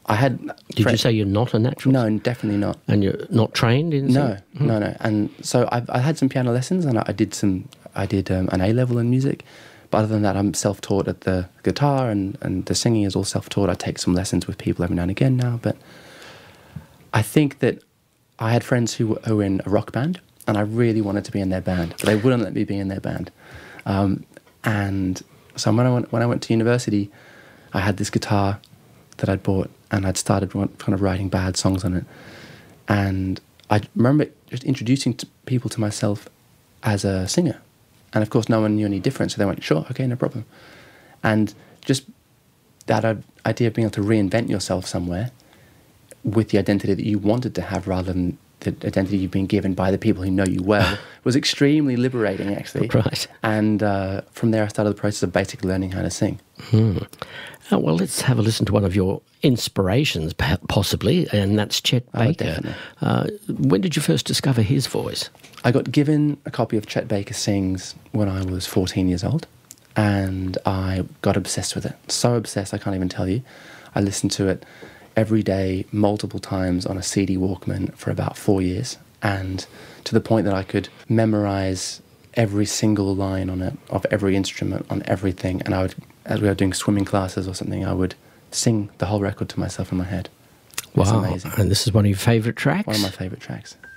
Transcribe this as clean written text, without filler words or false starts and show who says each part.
Speaker 1: I had...
Speaker 2: Did you say you're not a natural?
Speaker 1: No, definitely not.
Speaker 2: And you're not trained in
Speaker 1: No,
Speaker 2: singing?
Speaker 1: no. And so I had some piano lessons, and I did an A-level in music. But other than that, I'm self-taught at the guitar, and the singing is all self-taught. I take some lessons with people every now and again now. But I think that I had friends who were in a rock band, and I really wanted to be in their band, but they wouldn't let me be in their band. And so when I went to university, I had this guitar that I'd bought, and I'd started kind of writing bad songs on it. And I remember just introducing people to myself as a singer. And of course, no one knew any different, so they went, sure, okay, no problem. And just that idea of being able to reinvent yourself somewhere with the identity that you wanted to have rather than the identity you've been given by the people who know you well was extremely liberating, actually.
Speaker 2: Right.
Speaker 1: And from there, I started the process of basically learning how to sing.
Speaker 2: Well, let's have a listen to one of your inspirations, possibly, and that's Chet Baker.
Speaker 1: Definitely.
Speaker 2: When did you first discover his voice?
Speaker 1: I got given a copy of Chet Baker Sings when I was 14 years old, and I got obsessed with it. So obsessed, I can't even tell you. I listened to it every day, multiple times on a CD Walkman for about 4 years, and to the point that I could memorize every single line on it, of every instrument, on everything, and I would, as we were doing swimming classes or something, I would sing the whole record to myself in my head. It's
Speaker 2: Wow.
Speaker 1: amazing.
Speaker 2: And this is one of your favourite tracks?
Speaker 1: One of my favourite tracks.